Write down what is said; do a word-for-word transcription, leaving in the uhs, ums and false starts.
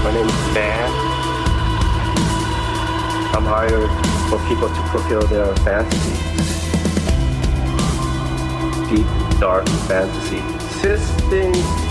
My name is Van. I'm hired for people to fulfill their fantasy. Deep, dark fantasy. Existing